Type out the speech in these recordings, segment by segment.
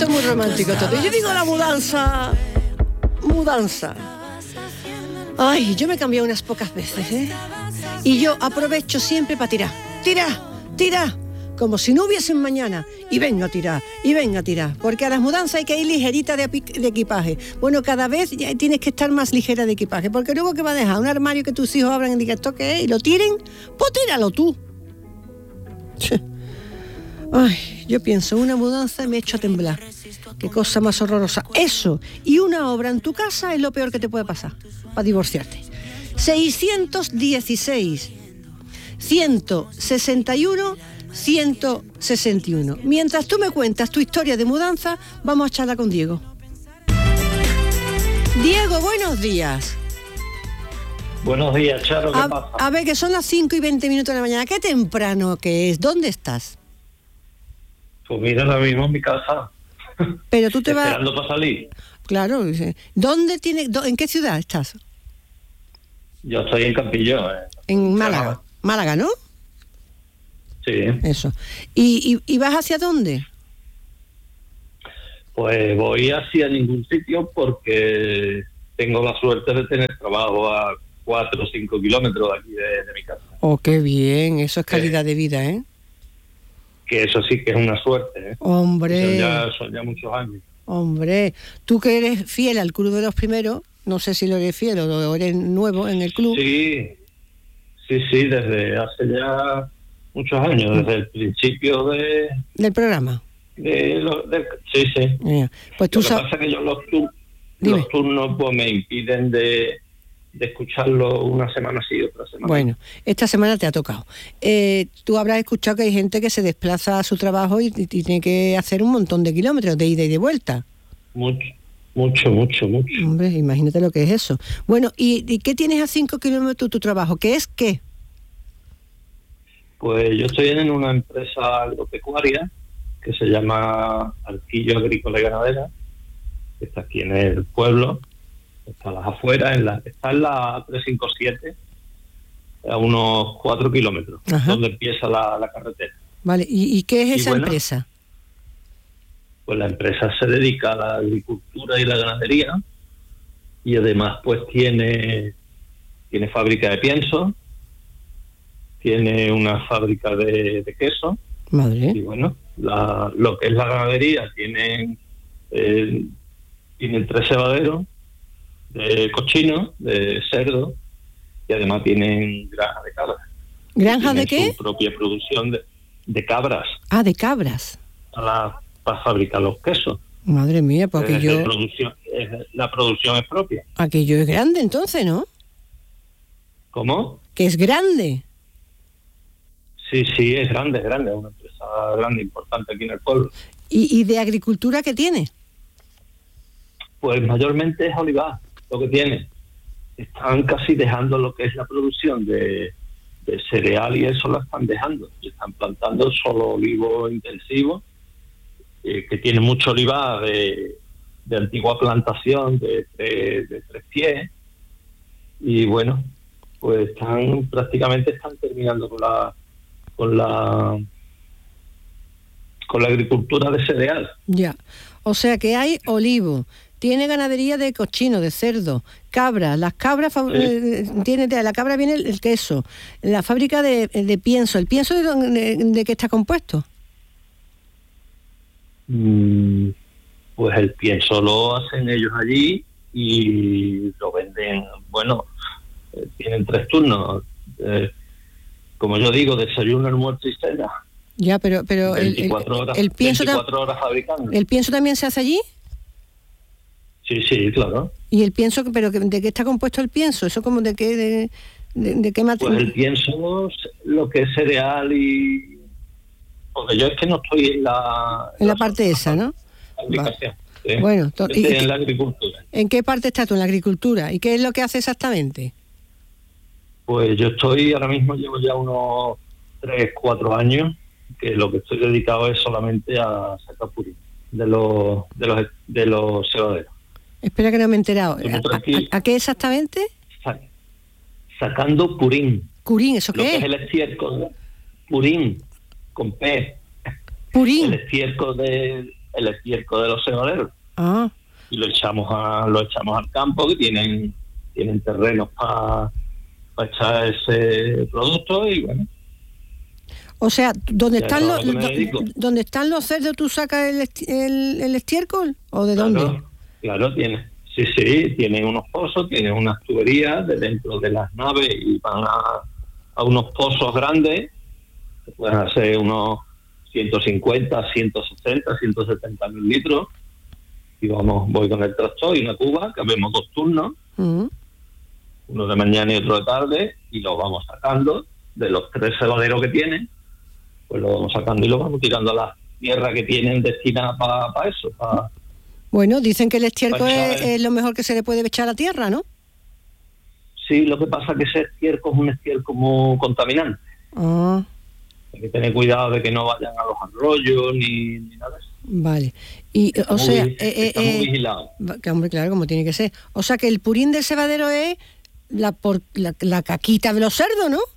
es muy romántico todo. Yo digo la mudanza. Ay, yo me he cambiado unas pocas veces, ¿eh? Y yo aprovecho siempre para tirar, como si no hubiese un mañana. Y venga a tirar. Porque a las mudanzas hay que ir ligerita de equipaje. Bueno, cada vez ya tienes que estar más ligera de equipaje, porque luego que va a dejar un armario que tus hijos abran y digan esto qué es, y lo tiren, pues tíralo tú. Ay, yo pienso, una mudanza me echo a temblar. Qué cosa más horrorosa. Eso y una obra en tu casa es lo peor que te puede pasar para divorciarte. 616 161 161. Mientras tú me cuentas tu historia de mudanza, vamos a charlar con Diego. Diego, buenos días. Buenos días, Charo, ¿qué pasa? A ver, que son las 5:20 de la mañana. Qué temprano que es. ¿Dónde estás? Pues mira, ahora mismo en mi casa. Pero tú te vas... Esperando para salir. Claro. ¿En qué ciudad estás? Yo estoy en Campillo. En Málaga. Málaga, ¿no? Sí. Eso. ¿Y vas hacia dónde? Pues voy hacia ningún sitio porque tengo la suerte de tener trabajo a 4 o 5 kilómetros de aquí de mi casa. Oh, qué bien. Eso es calidad de vida, ¿eh? Que eso sí que es una suerte, ¿eh? Hombre. Son ya muchos años. Hombre, tú que eres fiel al Club de los Primeros, no sé si lo eres fiel o eres nuevo en el club. Sí, desde hace ya muchos años, desde el principio del programa. Sí. Yeah. Pues tú lo que pasa es que yo los turnos pues me impiden de escucharlo una semana sí, otra semana. Bueno, esta semana te ha tocado. Tú habrás escuchado que hay gente que se desplaza a su trabajo y tiene que hacer un montón de kilómetros de ida y de vuelta. Mucho. Hombre, imagínate lo que es eso. Bueno, ¿y qué tienes a 5 kilómetros tu trabajo? ¿Qué es qué? Pues yo estoy en una empresa agropecuaria que se llama Arquillo Agrícola y Ganadera, que está aquí en el pueblo. Está a las afueras, está en la 357, a unos 4 kilómetros, donde empieza la carretera. Vale, ¿y qué es esa empresa? Pues la empresa se dedica a la agricultura y la ganadería, y además pues tiene fábrica de pienso, tiene una fábrica de queso. Madre. Y bueno, lo que es la ganadería, tienen 3 cebaderos de cochino, de cerdo, y además tienen granja de cabras. ¿Granja de qué? Su propia producción de cabras. Ah, de cabras. Para fabricar los quesos. Madre mía, pues aquello... La producción es propia. Aquello es grande entonces, ¿no? ¿Cómo? Que es grande. Sí, es grande, es una empresa grande, importante aquí en el pueblo. ¿Y de agricultura qué tiene? Pues mayormente es olivar lo que tiene. Están casi dejando lo que es la producción de cereal y eso lo están dejando. Y están plantando solo olivo intensivo, que tiene mucho olivar de antigua plantación de 3 pies. Y bueno, pues prácticamente están terminando con la agricultura de cereal. Ya, o sea que hay olivo, tiene ganadería de cochino, de cerdo, cabras, las cabras, de la cabra viene el queso, la fábrica de pienso. ¿El pienso de qué está compuesto? Pues el pienso lo hacen ellos allí y lo venden, bueno, tienen 3 turnos, como yo digo, desayuno, almuerzo y cena. Ya, pero 24 horas, el pienso 24 horas fabricando. ¿El pienso también se hace allí? Sí, claro. ¿Y el pienso, pero de qué está compuesto el pienso? ¿Eso como de qué material? Pues el pienso, lo que es cereal y... Porque yo es que no estoy en la parte esa, ¿no? Fabricación. ¿Sí? Bueno, en la agricultura. ¿En qué parte estás tú? ¿En la agricultura? ¿Y qué es lo que hace exactamente? Pues yo ahora mismo llevo ya unos 3-4 años que lo que estoy dedicado es solamente a sacar purín de los cebaderos. Espera que no me he enterado. ¿A qué exactamente? Sacando purín. ¿Purín? ¿Eso qué es? El estiércol. Purín, con P. ¿Purín? El el estiércol de los cebaderos. Ah. Y lo echamos al campo, que tienen terrenos para echar ese producto, y bueno. O sea, ¿dónde están los cerdos tú sacas el estiércol? ¿O de dónde? Claro, tienen unos pozos, tienen unas tuberías de dentro de las naves y van a unos pozos grandes, que pueden hacer unos 150, 160, 170 mil litros, y voy con el tractor y una cuba, que vemos 2 turnos, uno de mañana y otro de tarde, y lo vamos sacando de los 3 cebaderos que tienen, pues lo vamos sacando y lo vamos tirando a la tierra que tienen destinada para eso. Bueno, dicen que el estiércol es lo mejor que se le puede echar a la tierra, ¿no? Sí, lo que pasa es que ese estiércol es un estiércol muy contaminante. Ah. Hay que tener cuidado de que no vayan a los arroyos ni nada de eso. Vale. Y, está muy vigilado. Hombre, claro, como tiene que ser. O sea, que el purín del cebadero es la caquita de los cerdos, ¿no?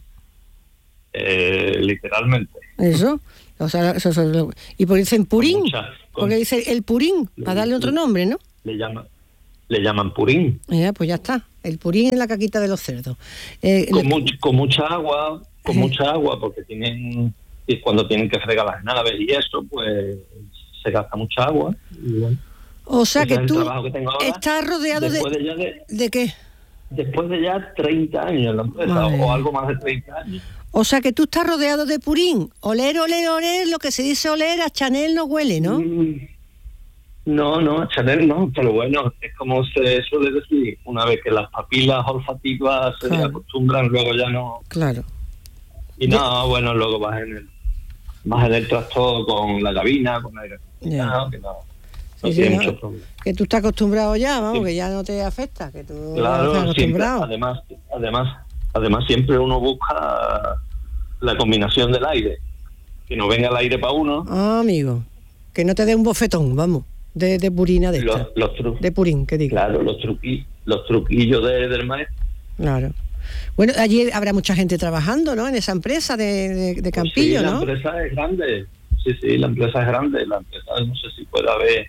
Literalmente. Eso. O sea, y por dicen purín, porque dice el purín, para darle otro nombre, ¿no? Le llaman purín. Pues ya está. El purín es la caquita de los cerdos. Con mucha agua, porque cuando tienen que fregar las naves y eso, pues se gasta mucha agua. Y bueno, o sea que tú que estás rodeado ¿de qué? Después de ya 30 años en la empresa, o algo más de 30 años. O sea que tú estás rodeado de purín. Oler, lo que se dice oler, a Chanel no huele, ¿no? No, a Chanel no, pero bueno, es como se suele decir, una vez que las papilas olfativas se acostumbran, luego ya no. Claro. Y bueno, luego vas en el tractor con la cabina, con aire acondicionado, que no tiene mucho problema. Que tú estás acostumbrado ya, vamos, que ya no te afecta, que tú claro, estás acostumbrado. Siempre, además siempre uno busca la combinación del aire, que no venga el aire para uno. Ah, amigo, que no te dé un bofetón, vamos, de purina de esta. De purín, que digo. Claro, los truquillos del maestro. Claro. Bueno, allí habrá mucha gente trabajando, ¿no? En esa empresa de Campillo, sí, ¿no? La empresa es grande. Sí, la empresa es grande. La empresa, no sé si puede haber,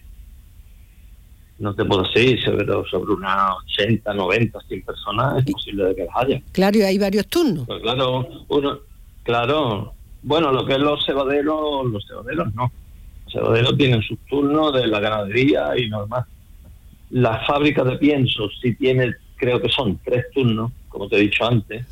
no te puedo decir, sobre unas 80, 90, 100 personas es posible de que las haya. Claro, y hay varios turnos. Pues claro, bueno, lo que es los cebaderos no. Los cebaderos tienen sus turnos de la ganadería y normal. Las fábricas de pienso sí tienen, creo que son 3 turnos, como te he dicho antes.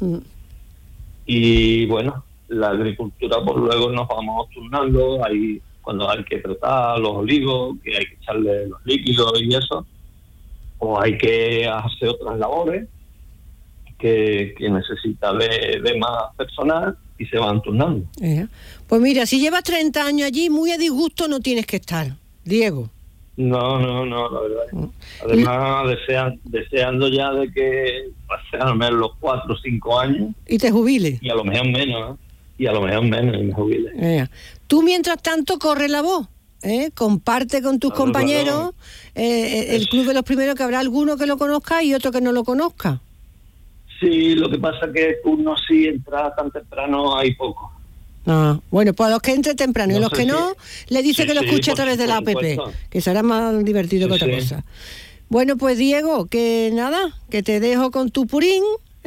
Y bueno, la agricultura, pues luego nos vamos turnando, cuando hay que tratar los olivos, que hay que echarle los líquidos y eso, o hay que hacer otras labores que necesita de más personal y se van turnando. Pues mira, si llevas 30 años allí, muy a disgusto no tienes que estar, Diego. No, la verdad. Además, deseando ya de que pasen al menos los 4 o 5 años. Y te jubile. Y a lo mejor menos, y me jubile. Tú, mientras tanto, corre la voz. Comparte con tus compañeros el Club de los Primeros, que habrá alguno que lo conozca y otro que no lo conozca. Sí, lo que pasa es que uno sí entra tan temprano, hay poco. Bueno, pues a los que entre temprano y los que no, le dice que lo escuche a través de la app, que será más divertido que otra cosa. Bueno, pues Diego, que nada, que te dejo con tu purín,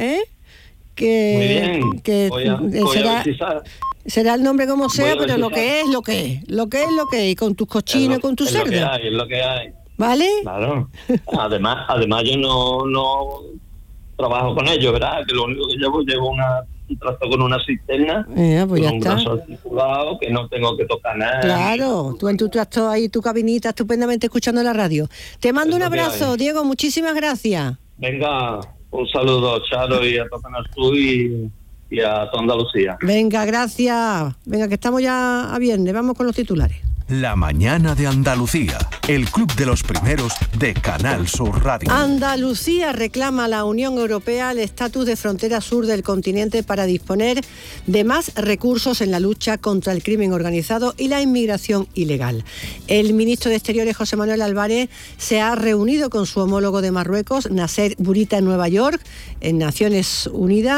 que será el nombre como sea, pero lo que es, lo que es, y con tus cochinos, con tus cerdos. Es lo que hay. ¿Vale? Claro. Además yo no trabajo con ellos, ¿verdad? Que lo único que llevo un tractor con una cisterna, pues ya con un brazo articulado, que no tengo que tocar nada. Claro, tú en tu tractor ahí, tu cabinita, estupendamente escuchando la radio. Te mando un abrazo, Diego, muchísimas gracias. Venga, un saludo, Charo, y a Tocanas tú y a toda Andalucía. Venga, gracias. Venga, que estamos ya a viernes, vamos con los titulares. La mañana de Andalucía, el Club de los Primeros de Canal Sur Radio. Andalucía reclama a la Unión Europea el estatus de frontera sur del continente para disponer de más recursos en la lucha contra el crimen organizado y la inmigración ilegal. El ministro de Exteriores, José Manuel Álvarez, se ha reunido con su homólogo de Marruecos, Nasser Bourita, en Nueva York, en Naciones Unidas,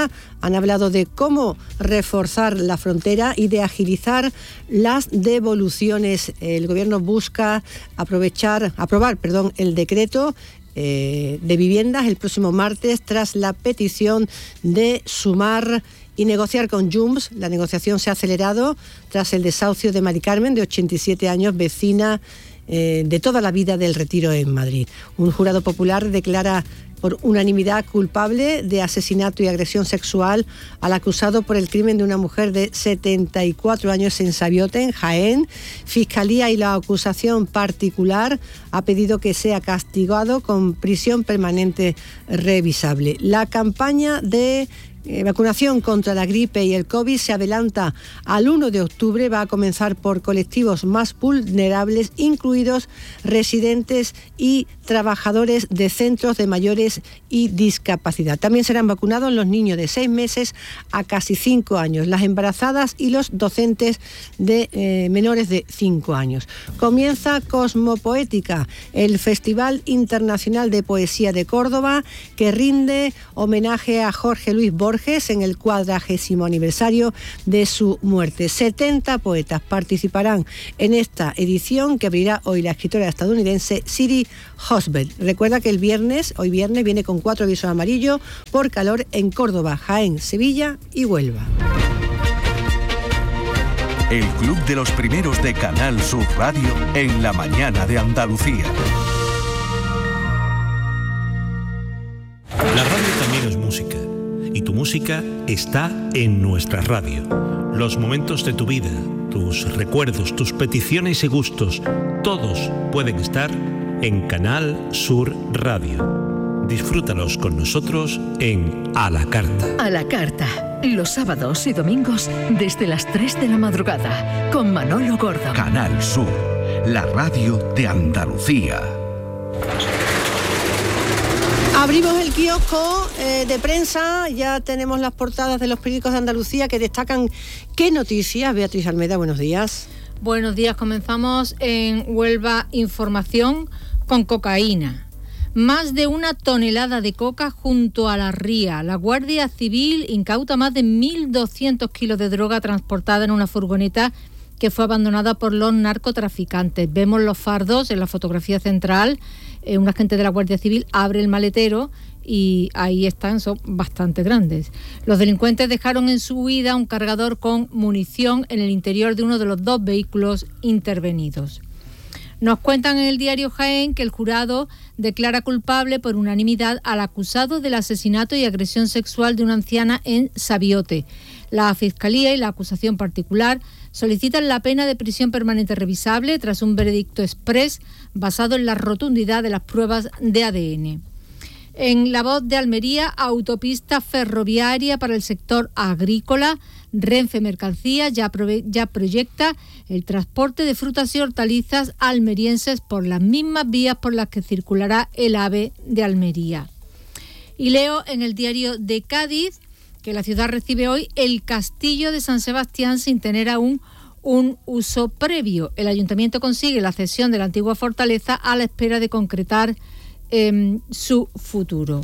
Han hablado de cómo reforzar la frontera y de agilizar las devoluciones. El Gobierno busca aprobar el decreto de viviendas el próximo martes, tras la petición de Sumar y negociar con Junts. La negociación se ha acelerado tras el desahucio de Mari Carmen, de 87 años, vecina de toda la vida del Retiro en Madrid. Un jurado popular declara por unanimidad culpable de asesinato y agresión sexual al acusado por el crimen de una mujer de 74 años en Sabiote, en Jaén. Fiscalía y la acusación particular ha pedido que sea castigado con prisión permanente revisable. La campaña de vacunación contra la gripe y el COVID se adelanta al 1 de octubre. Va a comenzar por colectivos más vulnerables, incluidos residentes y trabajadores de centros de mayores y discapacidad. También serán vacunados los niños de 6 meses a casi 5 años, las embarazadas y los docentes de menores de 5 años. Comienza Cosmopoética, el Festival Internacional de Poesía de Córdoba, que rinde homenaje a Jorge Luis Borges en el 40º aniversario de su muerte. 70 poetas participarán en esta edición, que abrirá hoy la escritora estadounidense Siri Hosbel. Recuerda que hoy viernes, viene con 4 avisos amarillos por calor en Córdoba, Jaén, Sevilla y Huelva. El Club de los Primeros de Canal Sur Radio en la mañana de Andalucía. La radio también es música. Y tu música está en nuestra radio. Los momentos de tu vida, tus recuerdos, tus peticiones y gustos, todos pueden estar en Canal Sur Radio. Disfrútalos con nosotros en A la Carta. A la Carta, los sábados y domingos desde las 3 de la madrugada, con Manolo Gordo. Canal Sur, la radio de Andalucía. Abrimos el kiosco de prensa, ya tenemos las portadas de los periódicos de Andalucía que destacan qué noticias. Beatriz Almeida, buenos días. Buenos días, comenzamos en Huelva Información con cocaína. Más de 1 tonelada de coca junto a la ría. La Guardia Civil incauta más de 1.200 kilos de droga transportada en una furgoneta que fue abandonada por los narcotraficantes. Vemos los fardos en la fotografía central. Un agente de la Guardia Civil abre el maletero y ahí están, son bastante grandes. Los delincuentes dejaron en su huida un cargador con munición en el interior de uno de los 2 vehículos intervenidos. Nos cuentan en el diario Jaén que el jurado declara culpable por unanimidad al acusado del asesinato y agresión sexual de una anciana en Sabiote. La Fiscalía y la acusación particular solicitan la pena de prisión permanente revisable tras un veredicto exprés basado en la rotundidad de las pruebas de ADN. En La Voz de Almería, autopista ferroviaria para el sector agrícola. Renfe Mercancías ya proyecta el transporte de frutas y hortalizas almerienses por las mismas vías por las que circulará el AVE de Almería. Y leo en el diario de Cádiz que la ciudad recibe hoy el castillo de San Sebastián sin tener aún un uso previo. El ayuntamiento consigue la cesión de la antigua fortaleza a la espera de concretar su futuro.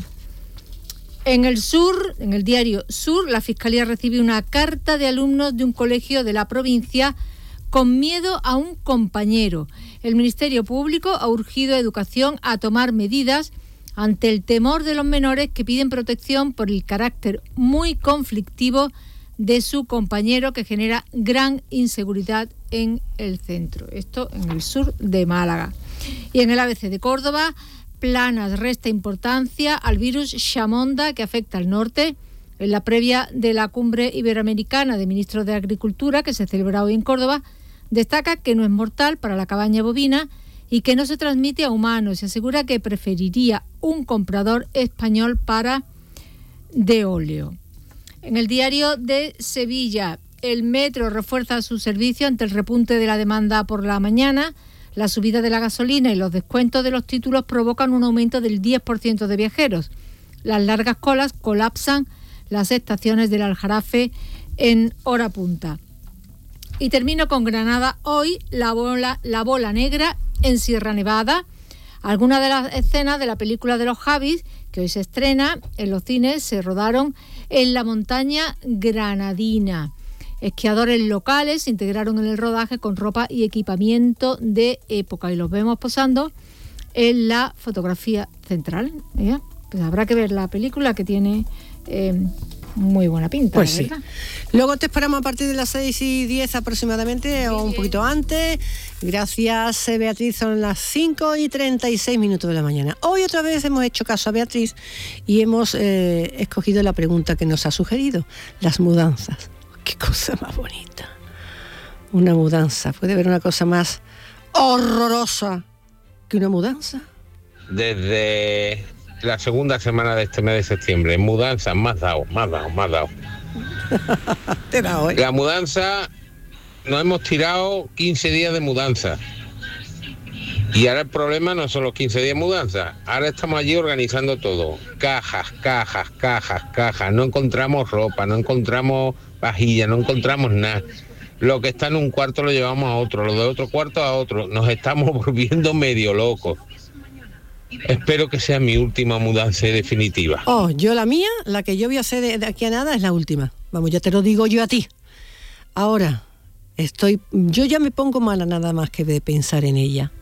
En el Sur, en el diario Sur, la Fiscalía recibe una carta de alumnos de un colegio de la provincia con miedo a un compañero. El Ministerio Público ha urgido a Educación a tomar medidas ante el temor de los menores que piden protección por el carácter muy conflictivo de su compañero, que genera gran inseguridad en el centro. Esto en el sur de Málaga. Y en el ABC de Córdoba, Planas resta importancia al virus Chamonda, que afecta al norte. En la previa de la cumbre iberoamericana de ministros de Agricultura, que se celebra hoy en Córdoba, destaca que no es mortal para la cabaña bovina y que no se transmite a humanos. Se asegura que preferiría un comprador español para de óleo. En el diario de Sevilla, el metro refuerza su servicio ante el repunte de la demanda por la mañana. La subida de la gasolina y los descuentos de los títulos provocan un aumento del 10% de viajeros. Las largas colas colapsan las estaciones del Aljarafe en hora punta. Y termino con Granada. Hoy la bola negra en Sierra Nevada. Algunas de las escenas de la película de los Javis, que hoy se estrena en los cines, se rodaron en la montaña granadina. Esquiadores locales se integraron en el rodaje con ropa y equipamiento de época y los vemos posando en la fotografía central. Pues habrá que ver la película, que tiene muy buena pinta, pues sí. ¿verdad? Luego te esperamos a partir de las 6:10 aproximadamente, o un poquito antes. Gracias, Beatriz. Son las 5:36 de la mañana. Hoy otra vez hemos hecho caso a Beatriz y hemos escogido la pregunta que nos ha sugerido: las mudanzas. Qué cosa más bonita. Una mudanza. ¿Puede haber una cosa más horrorosa que una mudanza? Desde la segunda semana de este mes de septiembre, mudanza, más dado. Te he dado, ¿eh? La mudanza, nos hemos tirado 15 días de mudanza. Y ahora el problema no son los 15 días de mudanza. Ahora estamos allí organizando todo. Cajas. No encontramos ropa, no encontramos vajilla, no encontramos nada. Lo que está en un cuarto lo llevamos a otro, lo de otro cuarto a otro. Nos estamos volviendo medio locos. Espero que sea mi última mudanza definitiva. Yo la mía, la que yo voy a hacer de aquí a nada, es la última. Vamos, ya te lo digo yo a ti. Ahora, yo ya me pongo mala nada más que de pensar en ella.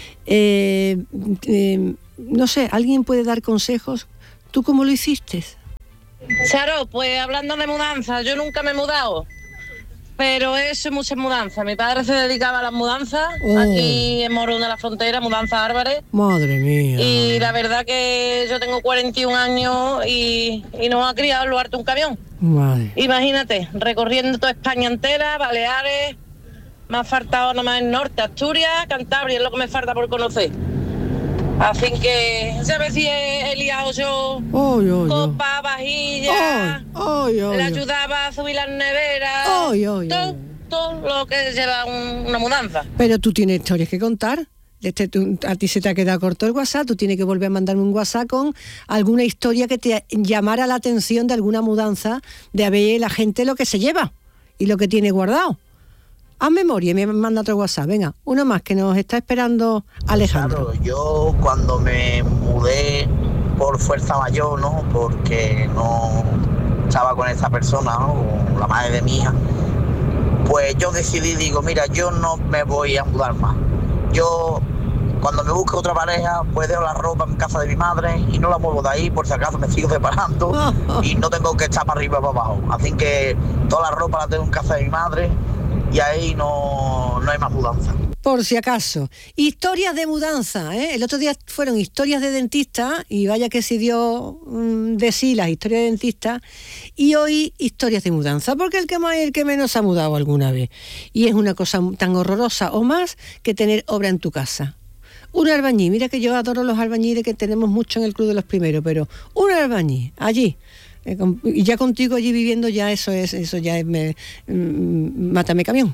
No sé, ¿alguien puede dar consejos? ¿Tú cómo lo hiciste? Charo, pues hablando de mudanza, yo nunca me he mudado, pero he hecho muchas mudanzas. Mi padre se dedicaba a las mudanzas, aquí en Morón de la Frontera, Mudanzas Álvarez. Madre mía. Y la verdad que yo tengo 41 años y nos ha criado en lo harto un camión. Madre. Imagínate, recorriendo toda España entera, Baleares, me ha faltado nada más el norte, Asturias, Cantabria, es lo que me falta por conocer. Así que, ¿sabes si he liado yo copa, vajilla? Le ayudaba a subir las neveras, todo lo que lleva una mudanza. Pero tú tienes historias que contar. A ti se te ha quedado corto el WhatsApp, tú tienes que volver a mandarme un WhatsApp con alguna historia que te llamara la atención de alguna mudanza, de a ver la gente lo que se lleva y lo que tiene guardado. Haz memoria y me manda otro WhatsApp. Venga, uno más que nos está esperando Alejandro. Claro, yo cuando me mudé por fuerza mayor, ¿no? Porque no estaba con esa persona, ¿no? Con la madre de mi hija, pues yo decidí, digo, mira, yo no me voy a mudar más. Yo, cuando me busque otra pareja, pues dejo la ropa en casa de mi madre y no la muevo de ahí, por si acaso me sigo separando y no tengo que estar para arriba o para abajo. Así que toda la ropa la tengo en casa de mi madre y ahí no hay más mudanza. Por si acaso. Historias de mudanza, ¿eh? El otro día fueron historias de dentista y vaya que se dio de sí las historias de dentista, y hoy historias de mudanza, porque el que más y el que menos ha mudado alguna vez. Y es una cosa tan horrorosa o más que tener obra en tu casa. Un albañil, mira que yo adoro los albañiles, que tenemos mucho en el Club de los Primeros, pero un albañil allí, y ya contigo allí viviendo, ya eso ya es mátame camión.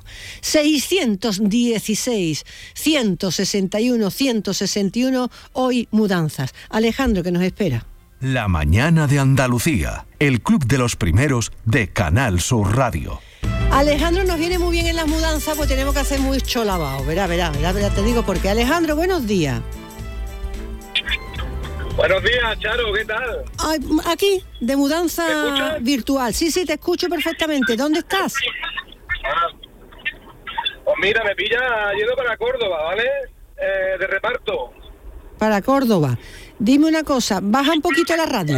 616 161 161 hoy mudanzas. Alejandro, que nos espera. La mañana de Andalucía, el Club de los Primeros de Canal Sur Radio. Alejandro nos viene muy bien en las mudanzas, pues tenemos que hacer mucho lavado. Verá, te digo porque. Alejandro, buenos días. Buenos días, Charo, ¿qué tal? Aquí, de mudanza virtual. Sí, te escucho perfectamente. ¿Dónde estás? Pues mira, me pilla yendo para Córdoba, ¿vale? De reparto. Para Córdoba. Dime una cosa, baja un poquito la radio.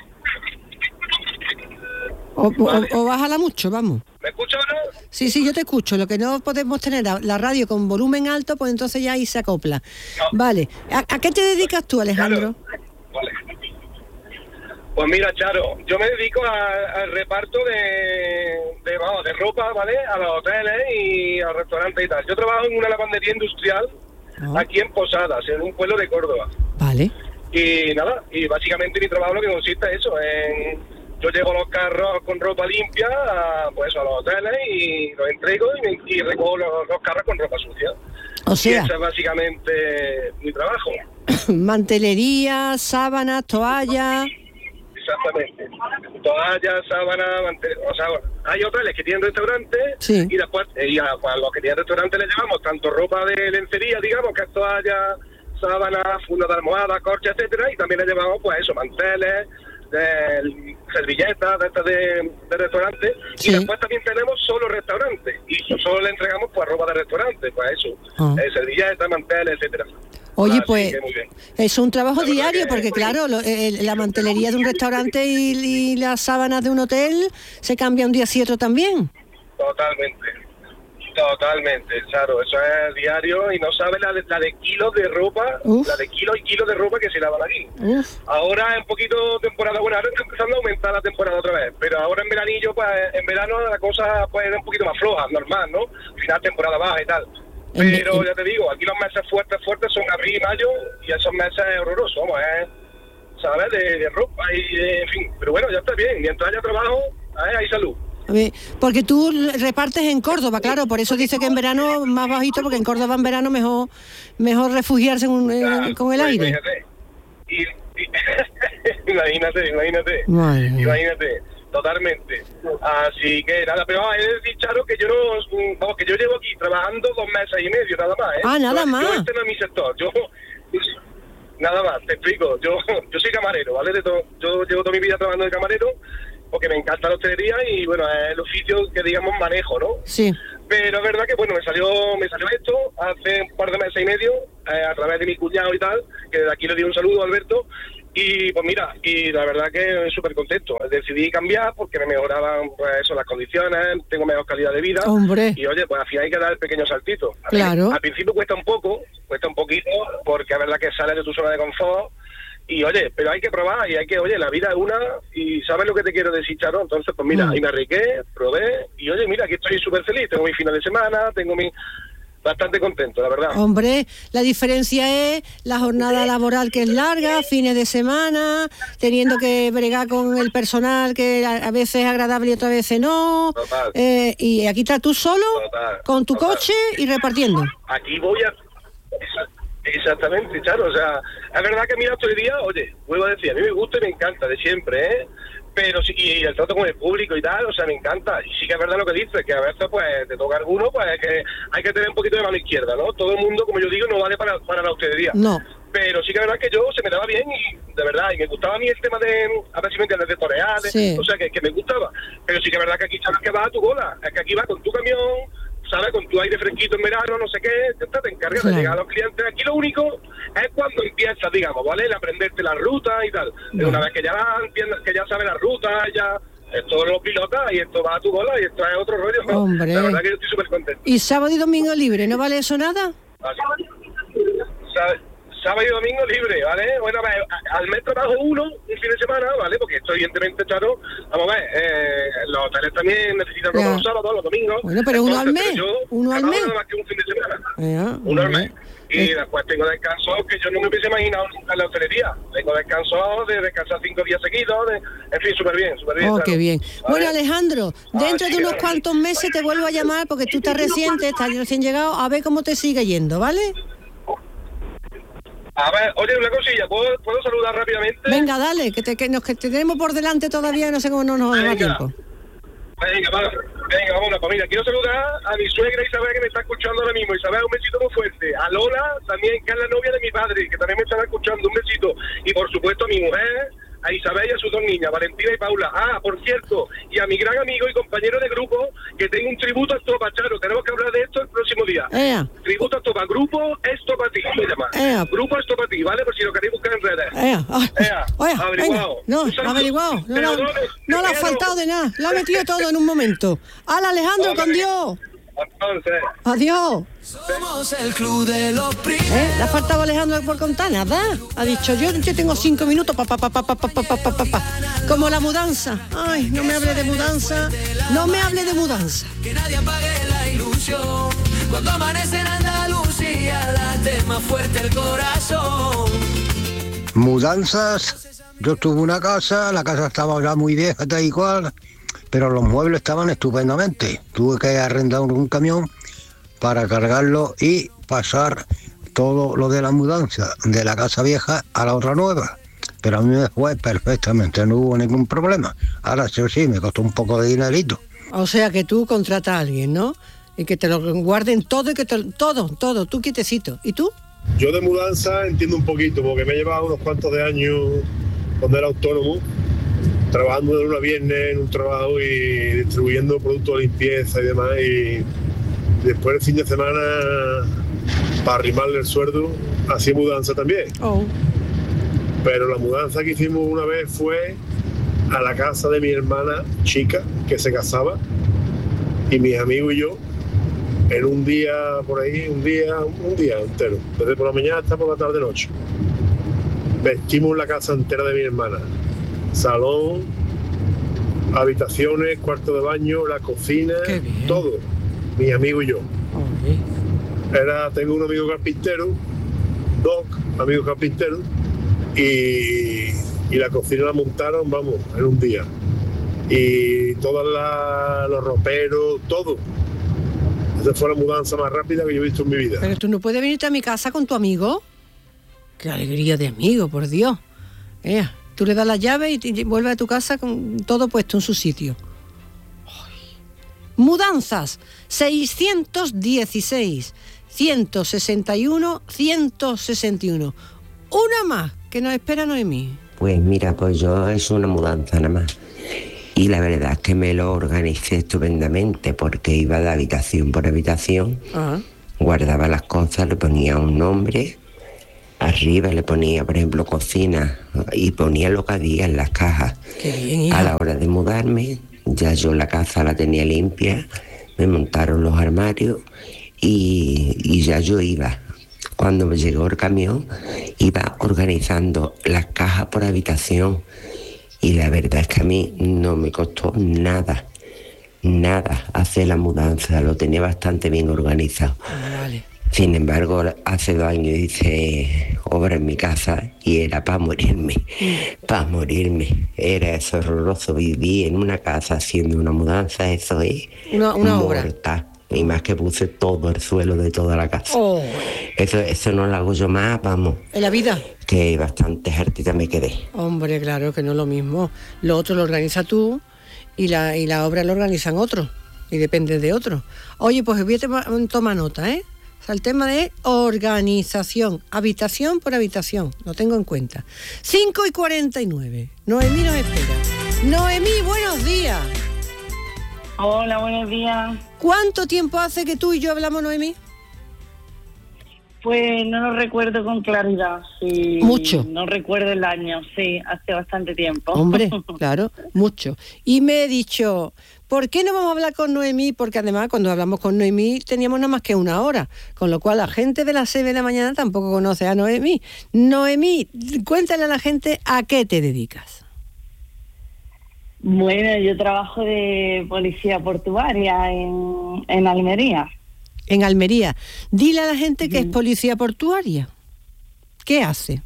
O bájala mucho, vamos. ¿Me escuchas o no? Sí, yo te escucho. Lo que no podemos tener la radio con volumen alto, pues entonces ya ahí se acopla. No. Vale. ¿A qué te dedicas tú, Alejandro? Charo. Vale. Pues mira, Charo, yo me dedico al reparto de ropa, ¿vale? A los hoteles y a los restaurantes y tal. Yo trabajo en una lavandería industrial aquí en Posadas, en un pueblo de Córdoba. Vale. Y nada, y básicamente mi trabajo lo que consiste es eso, yo llevo los carros con ropa limpia a los hoteles y los entrego y recojo los carros con ropa sucia. O sea, y ese es básicamente mi trabajo. Mantelería, sábanas, toallas. Exactamente. Toallas, sábanas, o sea, hay hoteles que tienen restaurantes, sí. Y después a los que tienen restaurantes les llevamos tanto ropa de lencería, digamos, que es toallas, sábanas, fundas de almohada, corchas, etcétera, y también le llevamos, pues eso, manteles, servilletas de estas de restaurante, Sí. y después también tenemos solo restaurante, y solo le entregamos pues ropa de restaurante, pues eso, servilletas, manteles, etcétera. Oye, Así pues que muy bien. es un trabajo La verdad diario, que- porque claro, la mantelería de un restaurante y las sábanas de un hotel se cambia un día sí otro también. Totalmente, claro, eso es diario y no sabes la de kilos de ropa, la de kilos y kilos de ropa que se lavan aquí. Ahora es un poquito temporada buena, ahora está empezando a aumentar la temporada otra vez, pero ahora en veranillo, pues en verano la cosa pues es un poquito más floja, normal, ¿no? Al final temporada baja y tal. Pero ya te digo, aquí los meses fuertes son abril y mayo, y esos meses es horroroso, vamos, ¿sabes? De ropa y en fin, pero bueno, ya está bien, mientras haya trabajo, hay salud. A ver, porque tú repartes en Córdoba, claro, por eso dice que en verano más bajito, porque en Córdoba en verano mejor refugiarse con el aire. Imagínate. Madre mía. Imagínate, totalmente. Así que nada, pero he de decir, Charo, que yo que yo llevo aquí trabajando 2 meses y medio, nada más, ¿eh? Ah, nada Yo más. este no es mi sector, nada más, te explico, yo soy camarero, ¿vale? Yo llevo toda mi vida trabajando de camarero, porque me encanta la hostelería y bueno, es el oficio que digamos manejo, ¿no? Sí. Pero es verdad que bueno, me salió esto hace un par de meses y medio, a través de mi cuñado y tal, que desde aquí le di un saludo a Alberto, y pues mira, y la verdad que súper contento. Decidí cambiar porque me mejoraban pues eso, las condiciones, tengo mejor calidad de vida. Hombre. Y oye, pues al final hay que dar el pequeño saltito. Claro. Al principio cuesta un poquito, porque es verdad que sales de tu zona de confort. Y oye, pero hay que probar y hay que, oye, la vida es una y ¿sabes lo que te quiero decir, Charo? Entonces, pues mira, ahí me arriesgué, probé y oye, mira, aquí estoy súper feliz. Tengo mi final de semana, bastante contento, la verdad. Hombre, la diferencia es la jornada laboral que es larga, fines de semana, teniendo que bregar con el personal que a veces es agradable y otras veces no. Total. Y aquí estás tú solo, con tu coche y repartiendo. Aquí voy a... Exactamente, claro, o sea, es verdad que a mí la hostelería, oye, vuelvo a decir, a mí me gusta y me encanta de siempre, ¿eh? Pero sí, y el trato con el público y tal, o sea, me encanta. Y sí que es verdad lo que dices, que a veces pues te toca alguno, pues que hay que tener un poquito de mano izquierda, ¿no? Todo el mundo, como yo digo, no vale para la hostelería. No. Pero sí que es verdad que yo se me daba bien y de verdad, y me gustaba a mí el tema de, a ver si me entiendes, de torear, Sí. o sea, que me gustaba. Pero sí que es verdad que aquí sabes que vas a tu bola, es que aquí vas con tu camión, ¿sabes? Con tu aire fresquito en verano, no sé qué, te encargas Claro. de llegar a los clientes. Aquí lo único es cuando empiezas, digamos, ¿vale? El aprenderte la ruta y tal. Pero una vez que ya entiendes, que ya sabes la ruta, ya esto lo pilotas y esto va a tu bola y esto es otro rollo, ¿no? Hombre. La verdad que yo estoy súper contento. ¿Y sábado y domingo libre? ¿No vale eso nada? Sábado y domingo libre, ¿vale? Bueno, a ver, al mes trabajo un fin de semana, ¿vale? Porque esto evidentemente, claro, vamos a ver, los hoteles también necesitan ropa Ya. los sábados, los domingos. Bueno, pero uno al mes, Pero yo uno al trabajo mes. nada más que un fin de semana. Ya, Uno al mes. hombre. Y después tengo descanso que yo no me hubiese imaginado nunca en la hostelería. Tengo descanso de descansar 5 días seguidos, en fin, súper bien, súper bien. Oh, claro. qué bien. ¿Vale? Bueno, Alejandro, dentro sí, de unos claro. cuantos meses te vuelvo a llamar porque tú estás recién llegado, a ver cómo te sigue yendo, ¿vale? A ver, oye, una cosilla, ¿puedo saludar rápidamente? Venga, dale, que te tenemos por delante todavía, no sé cómo no nos da Venga. tiempo. Venga, vámonos. Pues mira, quiero saludar a mi suegra Isabel, que me está escuchando ahora mismo. Isabel, un besito muy fuerte. A Lola, también, que es la novia de mi padre, que también me están escuchando. Un besito. Y por supuesto a mi mujer, a Isabel y a sus 2 niñas, Valentina y Paula. Ah, por cierto, y a mi gran amigo y compañero de grupo, que tengo un tributo a Estopa, Charo. Tenemos que hablar de esto el próximo día. Tributo a Estopa. Grupo Estopati, se llama. Grupo Estopati, ¿vale? Por si lo queréis buscar en redes. Averiguado. No, Un saludo. averiguado. Te lo doy, No le ha te faltado de nada. Lo ha metido todo en un momento. ¡Hala, Alejandro, con Dios! Entonces. Adiós. Somos el club de los primeros. ¿Le ha faltado a Alejandro por contar? Nada. Ha dicho, yo tengo 5 minutos, como la mudanza. Ay, no me hable de mudanza. No me hable de mudanza. Que nadie apague la ilusión. Cuando amanece en Andalucía, late más fuerte el corazón. Mudanzas, yo tuve una casa, la casa estaba ya muy vieja, tal y cual, pero los muebles estaban estupendamente. Tuve que arrendar un camión para cargarlo y pasar todo lo de la mudanza de la casa vieja a la otra nueva. Pero a mí me fue perfectamente, no hubo ningún problema. Ahora sí, me costó un poco de dinerito. O sea que tú contratas a alguien, ¿no? Y que te lo guarden todo y que todo, tú quietecito. ¿Y tú? Yo de mudanza entiendo un poquito, porque me he llevado unos cuantos de años cuando era autónomo, trabajando de lunes a viernes en un trabajo y distribuyendo productos de limpieza y demás, y después el fin de semana, para arrimarle el sueldo, hacía mudanza también. Pero la mudanza que hicimos una vez fue a la casa de mi hermana chica, que se casaba, y mis amigos y yo, en un día por ahí, un día entero, desde por la mañana hasta por la tarde-noche. Vestimos la casa entera de mi hermana, salón, habitaciones, cuarto de baño, la cocina, todo, mis amigos y yo. Tengo un amigo carpintero, dos amigos carpinteros, y la cocina la montaron, vamos, en un día. Y todos los roperos, todo. Esa fue la mudanza más rápida que yo he visto en mi vida. Pero tú no puedes venirte a mi casa con tu amigo. Qué alegría de amigo, por Dios. Tú le das la llave y vuelves a tu casa con todo puesto en su sitio. Ay. Mudanzas, 616, 161, 161. Una más que nos espera Noemí. Pues mira, pues yo es una mudanza nada más. Y la verdad es que me lo organicé estupendamente porque iba de habitación por habitación, guardaba las cosas, le ponía un nombre, arriba le ponía, por ejemplo, cocina, y ponía lo que había en las cajas. Qué bien, hija. A la hora de mudarme, ya yo la casa la tenía limpia, me montaron los armarios y ya yo iba. Cuando me llegó el camión, iba organizando las cajas por habitación. Y la verdad es que a mí no me costó nada hacer la mudanza, lo tenía bastante bien organizado. Vale. Sin embargo, hace 2 años hice obra en mi casa y era para morirme. Era eso horroroso, vivir en una casa haciendo una mudanza, eso es una obra. Mortal. Y más que puse todo el suelo de toda la casa. Eso no lo hago yo más, vamos. ¿En la vida? Que bastante hartita me quedé. Hombre, claro que no es lo mismo. Lo otro lo organiza tú y la obra lo organizan otros. Y depende de otros. Oye, pues voy a tomar nota, O sea, el tema de organización, habitación por habitación, lo tengo en cuenta. 5:49. Noemí nos espera. Noemí, buenos días. Hola, buenos días. ¿Cuánto tiempo hace que tú y yo hablamos, Noemí? Pues no lo recuerdo con claridad. Sí, mucho. No recuerdo el año, sí, hace bastante tiempo. Hombre, claro, mucho. Y me he dicho, ¿por qué no vamos a hablar con Noemí? Porque además cuando hablamos con Noemí teníamos nada más que 1 hora, con lo cual la gente de las 6 de la mañana tampoco conoce a Noemí. Noemí, cuéntale a la gente a qué te dedicas. Bueno, yo trabajo de policía portuaria en Almería. En Almería. Dile a la gente que es policía portuaria. ¿Qué hace?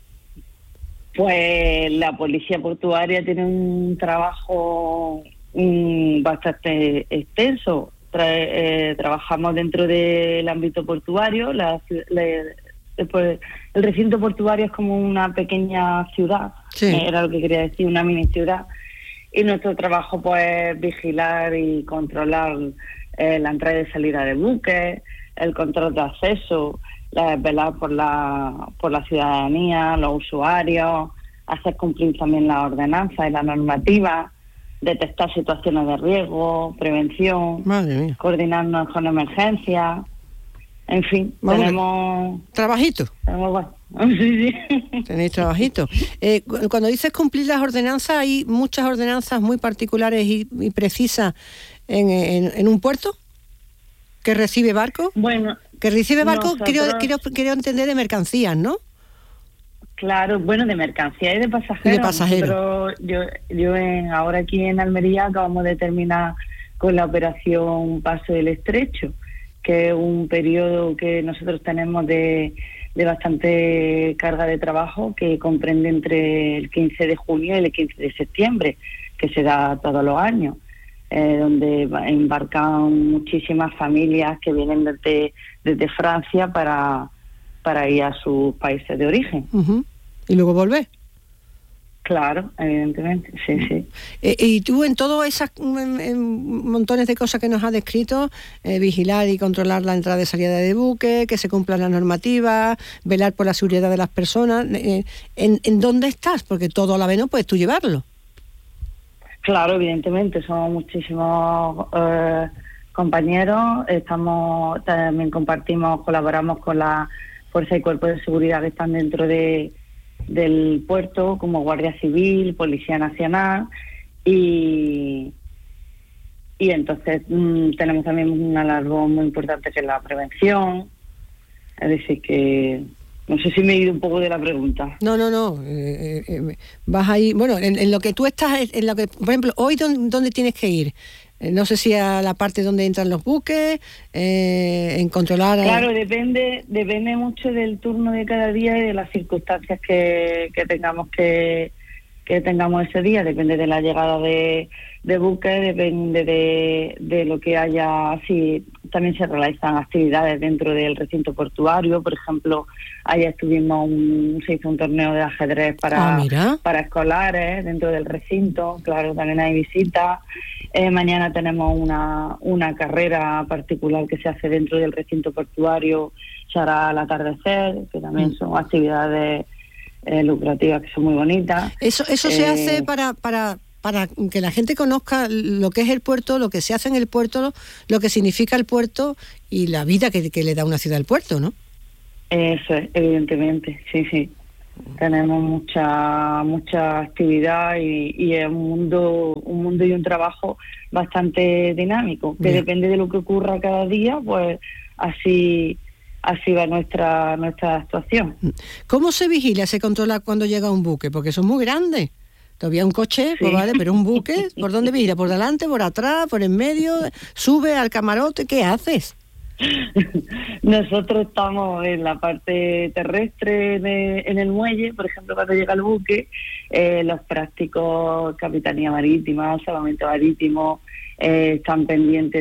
Pues la policía portuaria tiene un trabajo bastante extenso. Trabajamos dentro del ámbito portuario. El recinto portuario es como una pequeña ciudad. Sí. Era lo que quería decir, una mini ciudad. Y nuestro trabajo pues es vigilar y controlar la entrada y salida de buques, el control de acceso, velar por la ciudadanía, los usuarios, hacer cumplir también las ordenanzas y la normativa, detectar situaciones de riesgo, prevención, coordinarnos con emergencias, en fin, tenemos... ¿Trabajito? Sí. Tenéis trabajito. Cuando dices cumplir las ordenanzas, ¿hay muchas ordenanzas muy particulares y precisas en un puerto que recibe barcos? Bueno, que recibe barcos, nosotros... quiero entender, de mercancías, ¿no? Claro, bueno, de mercancías y de pasajeros. De pasajeros. Yo ahora aquí en Almería acabamos de terminar con la operación Paso del Estrecho, que es un periodo que nosotros tenemos de bastante carga de trabajo, que comprende entre el 15 de junio y el 15 de septiembre, que se da todos los años, donde embarcan muchísimas familias que vienen desde Francia para ir a sus países de origen. ¿Y luego volver? Claro, evidentemente, sí. Y tú en todas esas montones de cosas que nos has descrito, vigilar y controlar la entrada y salida de buque, que se cumplan las normativas, velar por la seguridad de las personas, ¿en dónde estás? Porque todo a la vez no puedes tú llevarlo. Claro, evidentemente, somos muchísimos compañeros, también colaboramos con la Fuerza y Cuerpo de Seguridad que están dentro del puerto, como Guardia Civil, Policía Nacional, y entonces tenemos también una labor muy importante que es la prevención. Es decir que no sé si me he ido un poco de la pregunta. No. Vas ahí, bueno, en lo que tú estás, en lo que, por ejemplo, hoy ¿dónde tienes que ir? No sé si a la parte donde entran los buques, en controlar... Claro, depende mucho del turno de cada día y de las circunstancias que tengamos que tengamos ese día. Depende de la llegada de buques, depende de lo que haya. Sí, también se realizan actividades dentro del recinto portuario. Por ejemplo, ayer se hizo un torneo de ajedrez para escolares dentro del recinto. Claro, también hay visitas. Mañana tenemos una carrera particular que se hace dentro del recinto portuario, se hará al atardecer, que también son actividades lucrativas que son muy bonitas. Eso se hace para que la gente conozca lo que es el puerto, lo que se hace en el puerto, lo que significa el puerto y la vida que le da una ciudad al puerto, ¿no? Eso es, evidentemente, sí. Tenemos mucha actividad y es un mundo y un trabajo bastante dinámico, que depende de lo que ocurra cada día, pues así va nuestra actuación. ¿Cómo se vigila, se controla cuando llega un buque? Porque son muy grandes. Todavía un coche, pues vale, pero un buque, ¿por dónde vigila? ¿Por delante, por atrás, por en medio? ¿Sube al camarote? ¿Qué haces? Nosotros estamos en la parte terrestre en el muelle, por ejemplo, cuando llega el buque, los prácticos, Capitanía Marítima, Salvamento Marítimo, están pendientes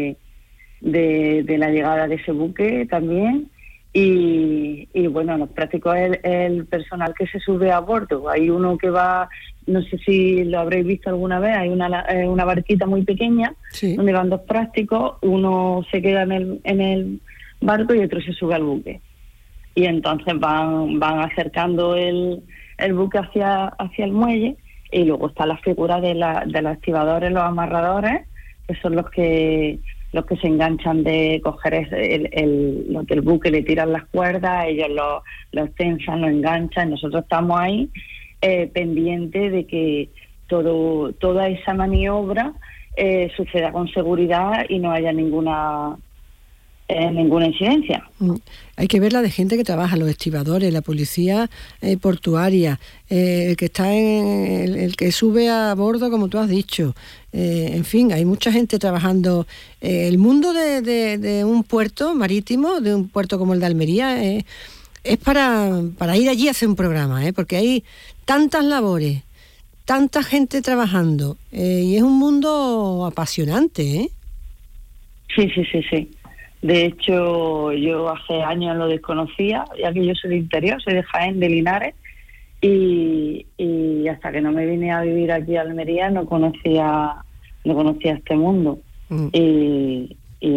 de la llegada de ese buque también. Y bueno, los prácticos es el personal que se sube a bordo. Hay uno que va, no sé si lo habréis visto alguna vez, hay una barquita muy pequeña, sí, donde van dos prácticos, uno se queda en el barco y otro se sube al buque. Y entonces van acercando el buque hacia el muelle, y luego está la figura de los activadores, los amarradores, que son los que se enganchan de coger lo que el buque le tiran las cuerdas, ellos los tensan, lo enganchan. Nosotros estamos ahí pendientes de que toda esa maniobra suceda con seguridad y no haya ninguna incidencia. Hay que ver la de gente que trabaja, los estibadores, la policía portuaria, el que está el que sube a bordo, como tú has dicho. En fin, hay mucha gente trabajando. El mundo de un puerto marítimo, de un puerto como el de Almería, es para ir allí a hacer un programa, porque hay tantas labores, tanta gente trabajando, y es un mundo apasionante, Sí. De hecho, yo hace años lo desconocía, ya que yo soy de interior, soy de Jaén, de Linares, y hasta que no me vine a vivir aquí a Almería no conocía este mundo. Y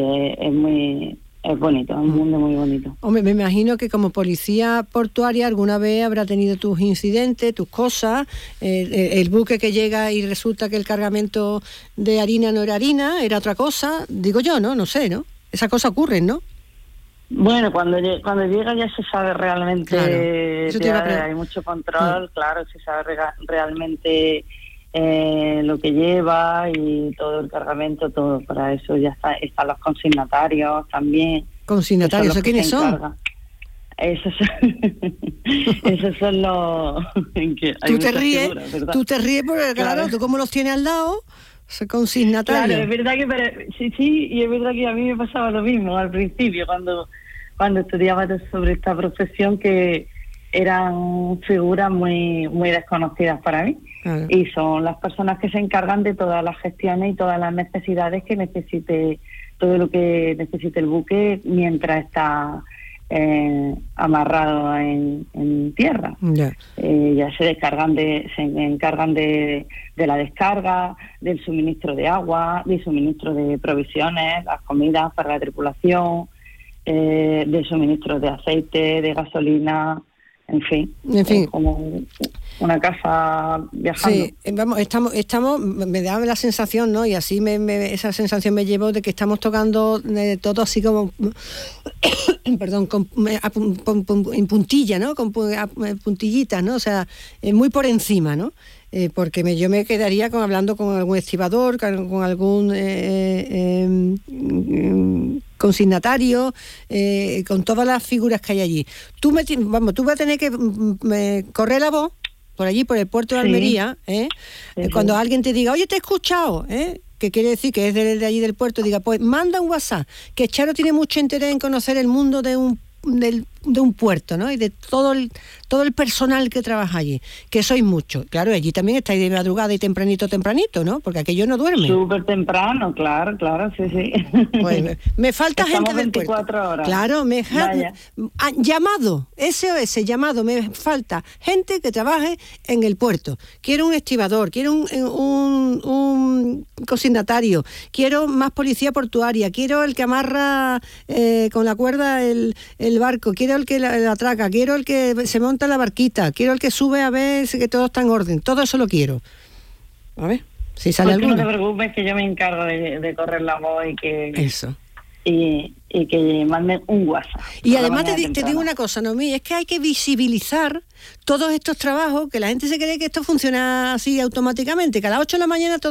es bonito, es un mundo muy bonito. Hombre, me imagino que como policía portuaria alguna vez habrá tenido tus incidentes, tus cosas, el buque que llega y resulta que el cargamento de harina no era harina, era otra cosa, digo yo, no sé, ¿no? Esas cosas ocurren, ¿no? Bueno, cuando llega ya se sabe realmente, claro, hay mucho control, claro, se sabe realmente lo que lleva y todo el cargamento, todo. Para eso ya están los consignatarios también. ¿Consignatarios? ¿Quiénes son? Esos son los... Tú te ríes porque, claro, tú como los tienes al lado... Consignatario. Claro, es verdad sí, y es verdad que a mí me pasaba lo mismo al principio cuando estudiaba sobre esta profesión, que eran figuras muy muy desconocidas para mí. Claro. Y son las personas que se encargan de todas las gestiones y todas las necesidades que necesite, todo lo que necesite el buque mientras está amarrados en tierra. Ya se encargan de la descarga, del suministro de agua, del suministro de provisiones, las comidas para la tripulación, del suministro de aceite, de gasolina, en fin. Como una casa viajando. Sí, vamos, estamos, me da la sensación, ¿no? Y así esa sensación me llevó de que estamos tocando todo así como, perdón, en puntilla, ¿no? Con puntillitas, ¿no? O sea, muy por encima, ¿no? Porque yo me quedaría hablando con algún estibador, con algún consignatario, con todas las figuras que hay allí. Tú vas a tener que correr la voz por allí, por el puerto de Almería, cuando alguien te diga, oye, te he escuchado, que quiere decir que es de allí del puerto, diga, pues manda un WhatsApp, que Charo tiene mucho interés en conocer el mundo de un puerto, ¿no? Y de todo el personal que trabaja allí, que sois muchos. Claro, allí también estáis de madrugada y tempranito, ¿no? Porque aquello no duerme. Súper temprano, claro, sí. Pues me falta Estamos gente del 24 puerto. horas. Claro, llamado, SOS, llamado, me falta gente que trabaje en el puerto. Quiero un estibador, quiero un consignatario, quiero más policía portuaria, quiero el que amarra con la cuerda el barco, quiero el que la atraca, quiero el que se monta la barquita, quiero el que sube a ver que todo está en orden, todo eso lo quiero. A ver, si sale alguno. No te preocupes, que yo me encargo de correr la voz y que... Eso. Y que manden un WhatsApp. Y además te digo una cosa, Noemí, es que hay que visibilizar todos estos trabajos, que la gente se cree que esto funciona así automáticamente, que a las 8 de la mañana todo